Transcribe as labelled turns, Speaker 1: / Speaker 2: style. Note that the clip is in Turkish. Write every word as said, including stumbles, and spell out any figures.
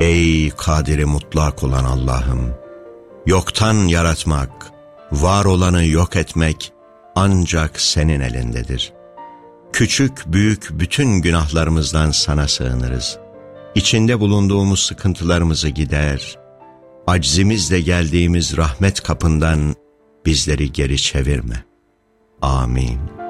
Speaker 1: Ey kadiri mutlak olan Allah'ım! Yoktan yaratmak, var olanı yok etmek ancak senin elindedir. Küçük büyük bütün günahlarımızdan sana sığınırız. İçinde bulunduğumuz sıkıntılarımızı gider, aczimizle geldiğimiz rahmet kapından bizleri geri çevirme. Amin.